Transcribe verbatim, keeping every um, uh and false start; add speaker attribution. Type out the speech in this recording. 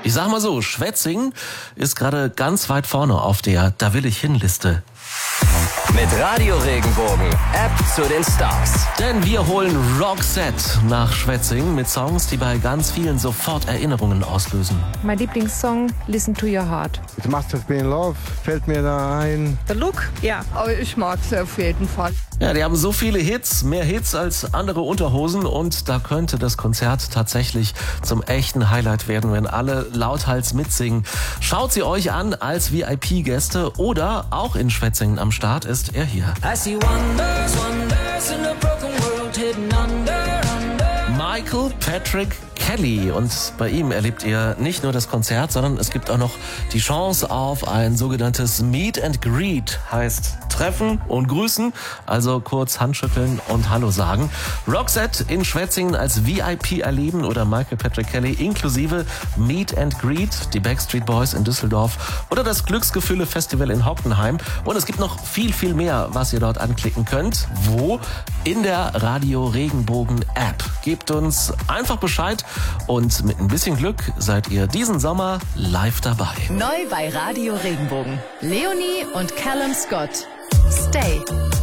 Speaker 1: Ich sag mal so, Schwetzingen ist gerade ganz weit vorne auf der Da will ich hin Liste.
Speaker 2: Mit Radio Regenbogen, App zu den Stars.
Speaker 1: Denn wir holen Roxette nach Schwetzingen mit Songs, die bei ganz vielen sofort Erinnerungen auslösen.
Speaker 3: Mein Lieblingssong, Listen to Your Heart.
Speaker 4: It Must Have Been Love fällt mir da ein.
Speaker 5: The Look, ja.
Speaker 6: Aber ich mag sie auf jeden Fall.
Speaker 1: Ja, die haben so viele Hits, mehr Hits als andere Unterhosen, und da könnte das Konzert tatsächlich zum echten Highlight werden, wenn alle lauthals mitsingen. Schaut sie euch an als V I P-Gäste oder auch in Schwetzingen am Start ist er hier.
Speaker 7: I see wonders, wonders in a broken world hidden under, under.
Speaker 1: Michael Patrick Kelly, und bei ihm erlebt ihr nicht nur das Konzert, sondern es gibt auch noch die Chance auf ein sogenanntes Meet and Greet, heißt treffen und grüßen, also kurz Handschütteln und Hallo sagen. Roxette in Schwetzingen als V I P erleben oder Michael Patrick Kelly inklusive Meet and Greet, die Backstreet Boys in Düsseldorf oder das Glücksgefühle Festival in Hockenheim. Und es gibt noch viel, viel mehr, was ihr dort anklicken könnt. Wo? In der Radio Regenbogen App. Gebt uns einfach Bescheid und mit ein bisschen Glück seid ihr diesen Sommer live dabei.
Speaker 8: Neu bei Radio Regenbogen. Leonie und Callum Scott. Stay.